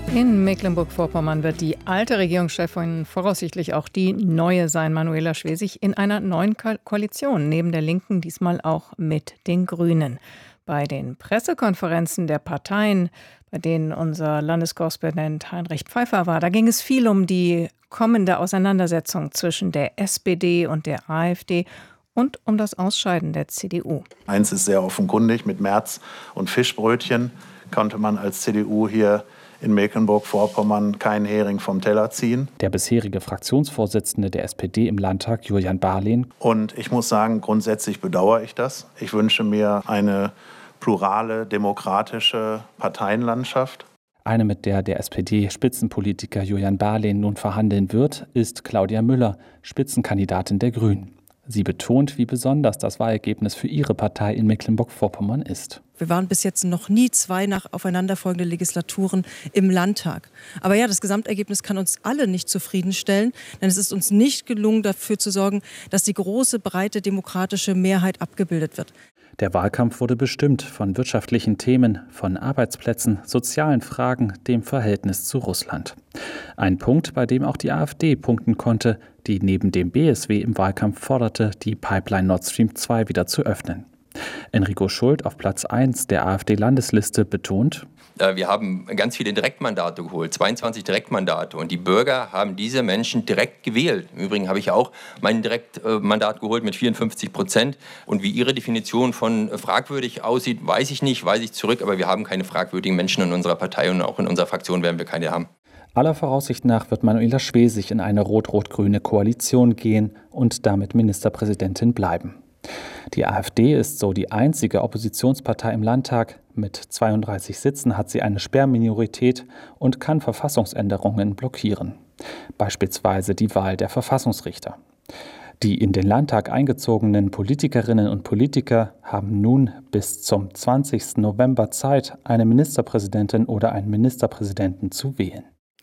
In Mecklenburg-Vorpommern wird die alte Regierungschefin voraussichtlich auch die neue sein, Manuela Schwesig, in einer neuen Koalition, neben der Linken diesmal auch mit den Grünen. Bei den Pressekonferenzen der Parteien, bei denen unser Landeskorrespondent Heinrich Pfeiffer war, da ging es viel um die kommende Auseinandersetzung zwischen der SPD und der AfD und um das Ausscheiden der CDU. Eins ist sehr offenkundig, mit Merz und Fischbrötchen konnte man als CDU hier in Mecklenburg-Vorpommern keinen Hering vom Teller ziehen. Der bisherige Fraktionsvorsitzende der SPD im Landtag, Julian Barlehn. Und ich muss sagen, grundsätzlich bedauere ich das. Ich wünsche mir eine plurale, demokratische Parteienlandschaft. Eine, mit der SPD-Spitzenpolitiker Julian Barlehn nun verhandeln wird, ist Claudia Müller, Spitzenkandidatin der Grünen. Sie betont, wie besonders das Wahlergebnis für ihre Partei in Mecklenburg-Vorpommern ist. Wir waren bis jetzt noch nie zwei nach aufeinanderfolgende Legislaturen im Landtag. Aber ja, das Gesamtergebnis kann uns alle nicht zufriedenstellen, denn es ist uns nicht gelungen, dafür zu sorgen, dass die große, breite demokratische Mehrheit abgebildet wird. Der Wahlkampf wurde bestimmt von wirtschaftlichen Themen, von Arbeitsplätzen, sozialen Fragen, dem Verhältnis zu Russland. Ein Punkt, bei dem auch die AfD punkten konnte, die neben dem BSW im Wahlkampf forderte, die Pipeline Nord Stream 2 wieder zu öffnen. Enrico Schult auf Platz 1 der AfD-Landesliste betont: Wir haben ganz viele Direktmandate geholt, 22 Direktmandate. Und die Bürger haben diese Menschen direkt gewählt. Im Übrigen habe ich auch mein Direktmandat geholt mit 54%. Und wie Ihre Definition von fragwürdig aussieht, weiß ich nicht, weise ich zurück. Aber wir haben keine fragwürdigen Menschen in unserer Partei und auch in unserer Fraktion werden wir keine haben. Aller Voraussicht nach wird Manuela Schwesig in eine rot-rot-grüne Koalition gehen und damit Ministerpräsidentin bleiben. Die AfD ist so die einzige Oppositionspartei im Landtag. Mit 32 Sitzen hat sie eine Sperrminorität und kann Verfassungsänderungen blockieren. Beispielsweise die Wahl der Verfassungsrichter. Die in den Landtag eingezogenen Politikerinnen und Politiker haben nun bis zum 20. November Zeit, eine Ministerpräsidentin oder einen Ministerpräsidenten zu wählen.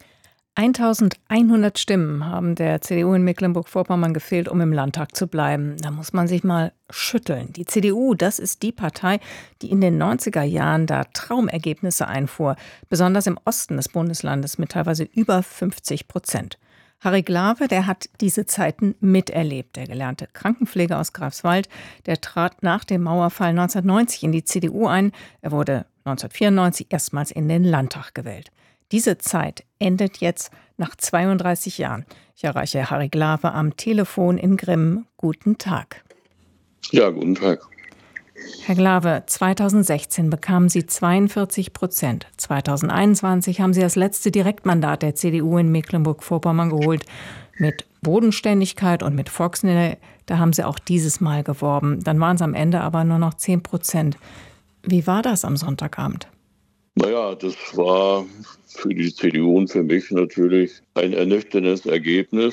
1100 Stimmen haben der CDU in Mecklenburg-Vorpommern gefehlt, um im Landtag zu bleiben. Da muss man sich mal schütteln. Die CDU, das ist die Partei, die in den 90er Jahren da Traumergebnisse einfuhr, besonders im Osten des Bundeslandes mit teilweise über 50%. Harry Glawe, der hat diese Zeiten miterlebt. Der gelernte Krankenpfleger aus Greifswald, der trat nach dem Mauerfall 1990 in die CDU ein. Er wurde 1994 erstmals in den Landtag gewählt. Diese Zeit endet jetzt nach 32 Jahren. Ich erreiche Harry Glawe am Telefon in Grimm. Guten Tag. Ja, guten Tag. Herr Glawe, 2016 bekamen Sie 42%. 2021 haben Sie das letzte Direktmandat der CDU in Mecklenburg-Vorpommern geholt. Mit Bodenständigkeit und mit Volksnähe, da haben Sie auch dieses Mal geworben. Dann waren es am Ende aber nur noch 10%. Wie war das am Sonntagabend? Naja, das war für die CDU und für mich natürlich ein ernüchterndes Ergebnis,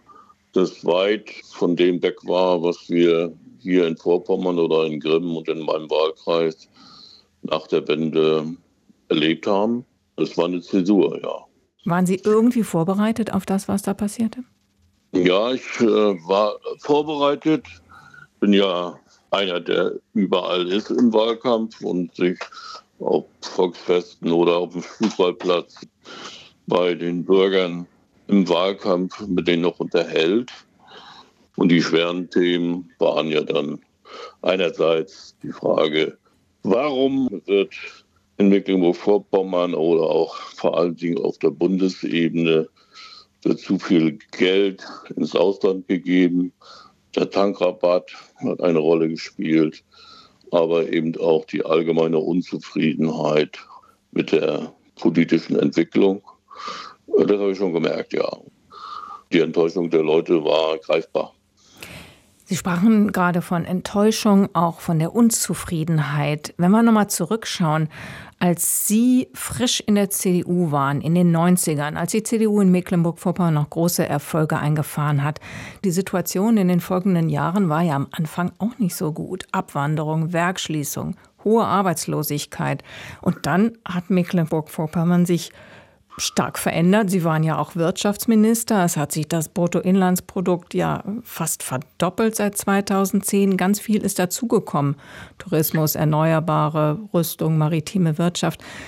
das weit von dem weg war, was wir hier in Vorpommern oder in Grimm und in meinem Wahlkreis nach der Wende erlebt haben. Das war eine Zäsur, ja. Waren Sie irgendwie vorbereitet auf das, was da passierte? Ja, ich war vorbereitet. Bin ja einer, der überall ist im Wahlkampf und sich auf Volksfesten oder auf dem Fußballplatz bei den Bürgern im Wahlkampf mit denen noch unterhält. Und die schweren Themen waren ja dann einerseits die Frage, warum wird in Mecklenburg-Vorpommern oder auch vor allen Dingen auf der Bundesebene wird zu viel Geld ins Ausland gegeben. Der Tankrabatt hat eine Rolle gespielt, aber eben auch die allgemeine Unzufriedenheit mit der politischen Entwicklung. Das habe ich schon gemerkt, ja. Die Enttäuschung der Leute war greifbar. Sie sprachen gerade von Enttäuschung, auch von der Unzufriedenheit. Wenn wir nochmal zurückschauen, als Sie frisch in der CDU waren, in den 90ern, als die CDU in Mecklenburg-Vorpommern noch große Erfolge eingefahren hat, die Situation in den folgenden Jahren war ja am Anfang auch nicht so gut. Abwanderung, Werksschließung, hohe Arbeitslosigkeit. Und dann hat Mecklenburg-Vorpommern sich stark verändert. Sie waren ja auch Wirtschaftsminister. Es hat sich das Bruttoinlandsprodukt ja fast verdoppelt seit 2010. Ganz viel ist dazugekommen. Tourismus, erneuerbare Rüstung, maritime Wirtschaft.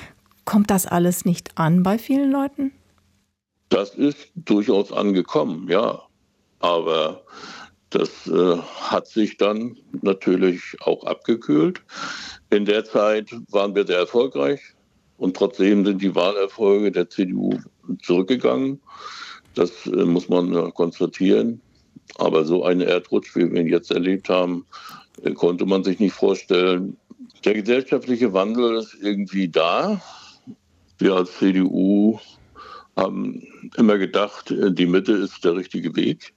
Kommt das alles nicht an bei vielen Leuten? Das ist durchaus angekommen, ja. Aber das hat sich dann natürlich auch abgekühlt. In der Zeit waren wir sehr erfolgreich und trotzdem sind die Wahlerfolge der CDU zurückgegangen. Das muss man konstatieren. Aber so einen Erdrutsch, wie wir ihn jetzt erlebt haben, konnte man sich nicht vorstellen. Der gesellschaftliche Wandel ist irgendwie da. Wir als CDU haben immer gedacht, die Mitte ist der richtige Weg.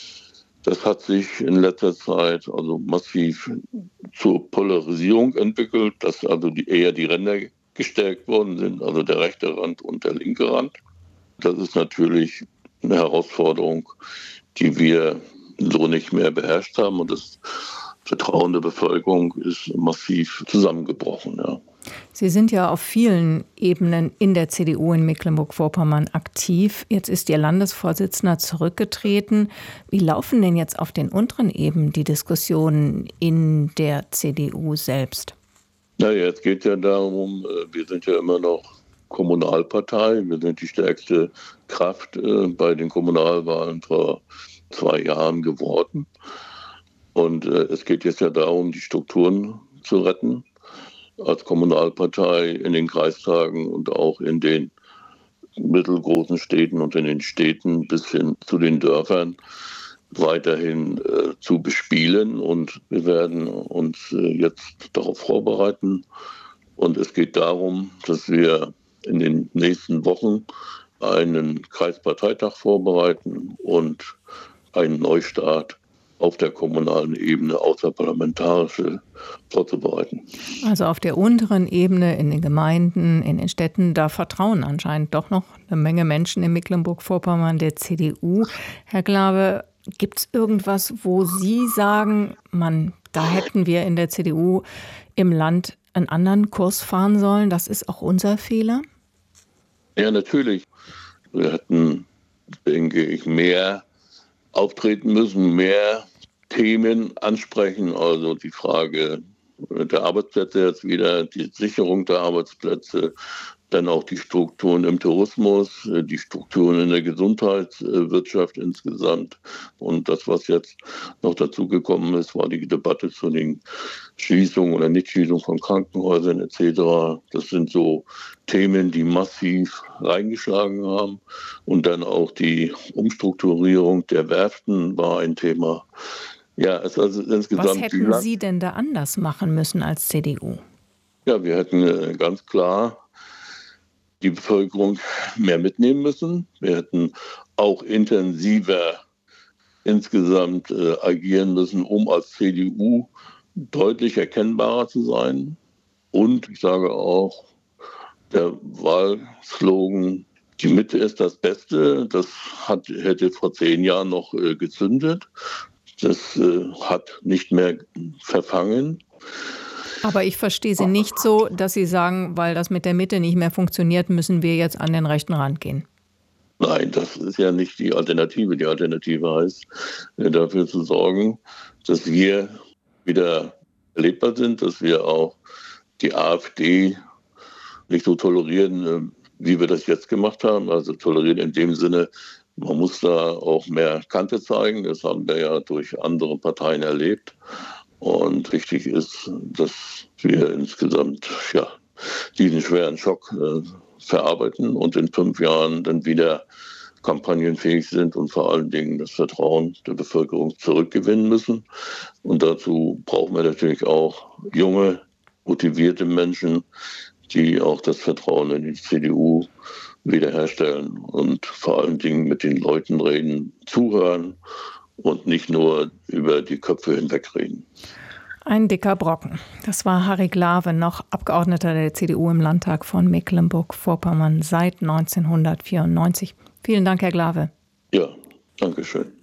Das hat sich in letzter Zeit also massiv zur Polarisierung entwickelt, dass also eher die Ränder gestärkt worden sind, also der rechte Rand und der linke Rand. Das ist natürlich eine Herausforderung, die wir so nicht mehr beherrscht haben, und das Vertrauen der Bevölkerung ist massiv zusammengebrochen. Ja. Sie sind ja auf vielen Ebenen in der CDU in Mecklenburg-Vorpommern aktiv. Jetzt ist Ihr Landesvorsitzender zurückgetreten. Wie laufen denn jetzt auf den unteren Ebenen die Diskussionen in der CDU selbst? Naja, jetzt geht es ja darum, wir sind ja immer noch Kommunalpartei. Wir sind die stärkste Kraft bei den Kommunalwahlen vor 2 Jahren geworden. Und es geht jetzt ja darum, die Strukturen zu retten als Kommunalpartei in den Kreistagen und auch in den mittelgroßen Städten und in den Städten bis hin zu den Dörfern weiterhin zu bespielen. Und wir werden uns jetzt darauf vorbereiten. Und es geht darum, dass wir in den nächsten Wochen einen Kreisparteitag vorbereiten und einen Neustart auf der kommunalen Ebene außerparlamentarische vorzubereiten. Also auf der unteren Ebene, in den Gemeinden, in den Städten, da vertrauen anscheinend doch noch eine Menge Menschen in Mecklenburg-Vorpommern der CDU. Herr Glawe, gibt es irgendwas, wo Sie sagen, da hätten wir in der CDU im Land einen anderen Kurs fahren sollen? Das ist auch unser Fehler? Ja, natürlich. Wir hätten, denke ich, mehr auftreten müssen, mehr Themen ansprechen, also die Frage der Arbeitsplätze jetzt wieder, die Sicherung der Arbeitsplätze, dann auch die Strukturen im Tourismus, die Strukturen in der Gesundheitswirtschaft insgesamt. Und das, was jetzt noch dazugekommen ist, war die Debatte zu den Schließungen oder Nichtschließungen von Krankenhäusern etc. Das sind so Themen, die massiv reingeschlagen haben. Und dann auch die Umstrukturierung der Werften war ein Thema. Ja, es also insgesamt. Was hätten Sie denn da anders machen müssen als CDU? Ja, wir hätten ganz klar die Bevölkerung mehr mitnehmen müssen. Wir hätten auch intensiver insgesamt agieren müssen, um als CDU deutlich erkennbarer zu sein. Und ich sage auch, der Wahlslogan, die Mitte ist das Beste, das hätte vor 10 Jahren noch gezündet. Das hat nicht mehr verfangen. Aber ich verstehe Sie nicht so, dass Sie sagen, weil das mit der Mitte nicht mehr funktioniert, müssen wir jetzt an den rechten Rand gehen. Nein, das ist ja nicht die Alternative. Die Alternative heißt, dafür zu sorgen, dass wir wieder erlebbar sind, dass wir auch die AfD nicht so tolerieren, wie wir das jetzt gemacht haben. Also tolerieren in dem Sinne, man muss da auch mehr Kante zeigen. Das haben wir ja durch andere Parteien erlebt. Und wichtig ist, dass wir insgesamt diesen schweren Schock verarbeiten und in 5 Jahren dann wieder kampagnenfähig sind und vor allen Dingen das Vertrauen der Bevölkerung zurückgewinnen müssen. Und dazu brauchen wir natürlich auch junge, motivierte Menschen, die auch das Vertrauen in die CDU wiederherstellen und vor allen Dingen mit den Leuten reden, zuhören und nicht nur über die Köpfe hinwegreden. Ein dicker Brocken. Das war Harry Glawe, noch Abgeordneter der CDU im Landtag von Mecklenburg-Vorpommern seit 1994. Vielen Dank, Herr Glawe. Ja, danke schön.